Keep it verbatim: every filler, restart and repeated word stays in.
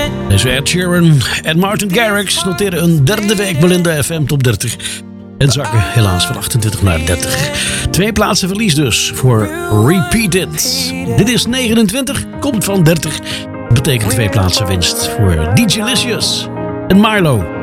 Deze Ed Sheeran en Martin Garrix noteren een derde week Belinda F M Top dertig. En zakken helaas van achtentwintig naar dertig. Twee plaatsen verlies dus voor Repeat It. Dit is negenentwintig, komt van dertig. Dat betekent twee plaatsen winst voor D J Licious en Milo.